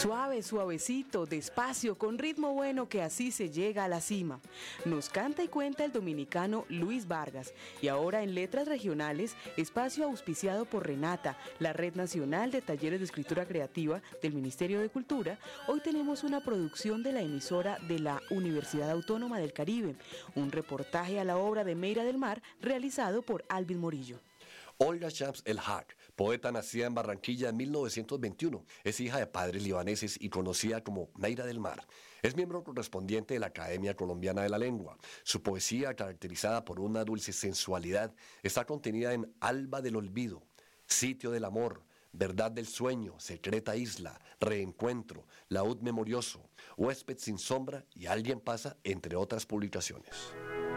Suave, suavecito, despacio, con ritmo bueno que así se llega a la cima. Nos canta y cuenta el dominicano Luis Vargas. Y ahora en Letras Regionales, espacio auspiciado por Renata, la Red Nacional de Talleres de Escritura Creativa del Ministerio de Cultura, hoy tenemos una producción de la emisora de la Universidad Autónoma del Caribe, un reportaje a la obra de Meira del Mar realizado por Alvin Morillo. Olga Shams El Haq, poeta nacida en Barranquilla en 1921, es hija de padres libaneses y conocida como Meira del Mar. Es miembro correspondiente de la Academia Colombiana de la Lengua. Su poesía, caracterizada por una dulce sensualidad, está contenida en Alba del Olvido, Sitio del Amor, Verdad del Sueño, Secreta Isla, Reencuentro, Laúd Memorioso, Huésped sin Sombra y Alguien Pasa, entre otras publicaciones.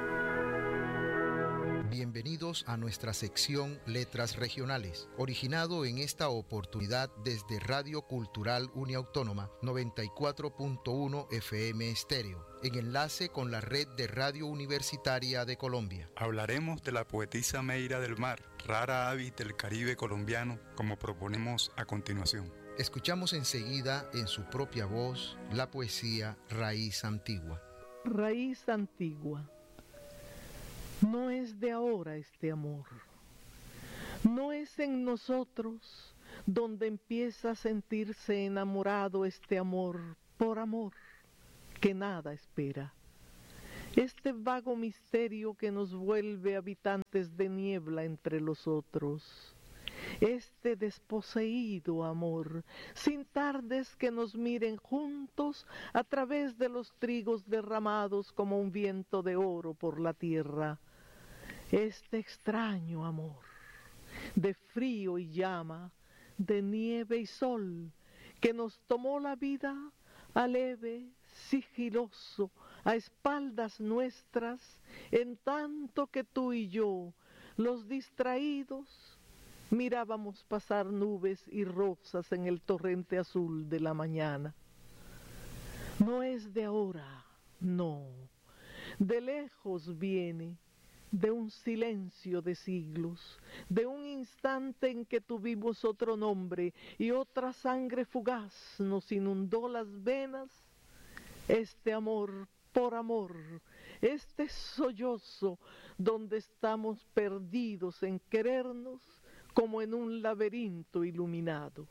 Bienvenidos a nuestra sección Letras Regionales, originado en esta oportunidad desde Radio Cultural Uniautónoma 94.1 FM Estéreo, en enlace con la Red de Radio Universitaria de Colombia. Hablaremos de la poetisa Meira del Mar, rara avis del Caribe colombiano, como proponemos a continuación. Escuchamos enseguida en su propia voz la poesía Raíz Antigua. Raíz Antigua. No es de ahora este amor, no es en nosotros donde empieza a sentirse enamorado este amor por amor que nada espera. Este vago misterio que nos vuelve habitantes de niebla entre los otros. Este desposeído amor, sin tardes que nos miren juntos a través de los trigos derramados como un viento de oro por la tierra. Este extraño amor, de frío y llama, de nieve y sol, que nos tomó la vida aleve, sigiloso, a espaldas nuestras, en tanto que tú y yo, los distraídos, mirábamos pasar nubes y rosas en el torrente azul de la mañana. No es de ahora, no, de lejos viene, de un silencio de siglos, de un instante en que tuvimos otro nombre y otra sangre fugaz nos inundó las venas. Este amor por amor, este sollozo donde estamos perdidos en querernos como en un laberinto iluminado.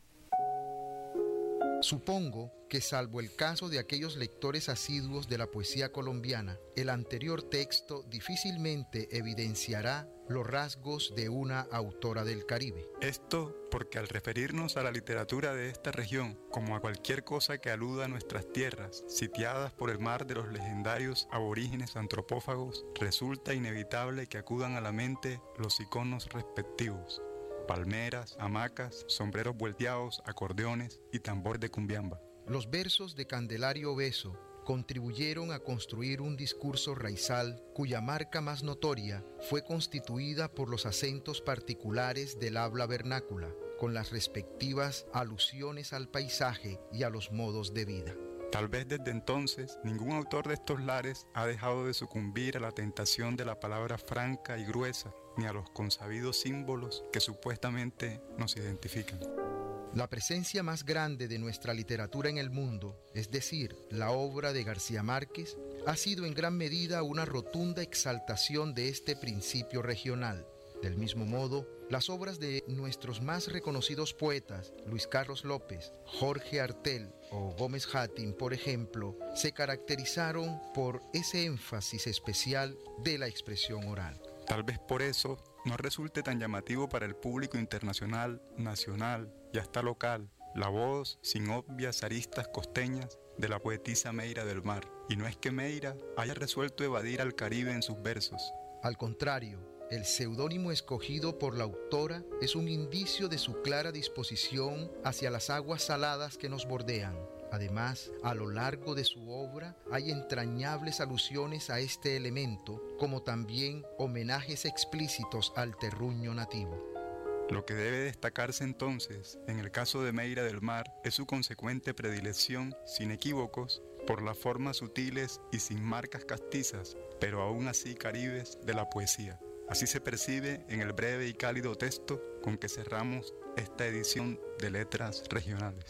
Supongo que, salvo el caso de aquellos lectores asiduos de la poesía colombiana, el anterior texto difícilmente evidenciará los rasgos de una autora del Caribe. Esto porque al referirnos a la literatura de esta región como a cualquier cosa que aluda a nuestras tierras, sitiadas por el mar de los legendarios aborígenes antropófagos, resulta inevitable que acudan a la mente los iconos respectivos: palmeras, hamacas, sombreros volteados, acordeones y tambor de cumbiamba. Los versos de Candelario Beso contribuyeron a construir un discurso raizal cuya marca más notoria fue constituida por los acentos particulares del habla vernácula, con las respectivas alusiones al paisaje y a los modos de vida. Tal vez desde entonces ningún autor de estos lares ha dejado de sucumbir a la tentación de la palabra franca y gruesa, ni a los consabidos símbolos que supuestamente nos identifican. La presencia más grande de nuestra literatura en el mundo, es decir, la obra de García Márquez, ha sido en gran medida una rotunda exaltación de este principio regional. Del mismo modo, las obras de nuestros más reconocidos poetas, Luis Carlos López, Jorge Artel o Gómez Hattin, por ejemplo, se caracterizaron por ese énfasis especial de la expresión oral. Tal vez por eso no resulte tan llamativo para el público internacional, nacional y hasta local la voz sin obvias aristas costeñas de la poetisa Meira del Mar. Y no es que Meira haya resuelto evadir al Caribe en sus versos. Al contrario, el seudónimo escogido por la autora es un indicio de su clara disposición hacia las aguas saladas que nos bordean. Además, a lo largo de su obra hay entrañables alusiones a este elemento, como también homenajes explícitos al terruño nativo. Lo que debe destacarse entonces, en el caso de Meira del Mar, es su consecuente predilección, sin equívocos, por las formas sutiles y sin marcas castizas, pero aún así caribes, de la poesía. Así se percibe en el breve y cálido texto con que cerramos esta edición de Letras Regionales.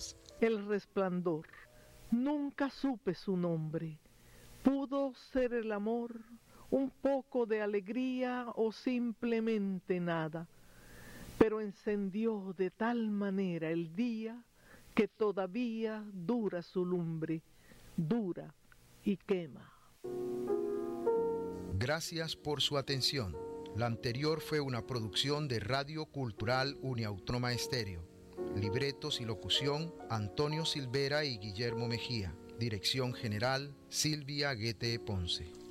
el resplandor. Nunca supe su nombre. Pudo ser el amor, un poco de alegría o simplemente nada, pero encendió de tal manera el día que todavía dura su lumbre, dura y quema. Gracias por su atención. La anterior fue una producción de Radio Cultural Uniautónoma Estéreo. Libretos y locución, Antonio Silvera y Guillermo Mejía. Dirección general, Silvia Guete Ponce.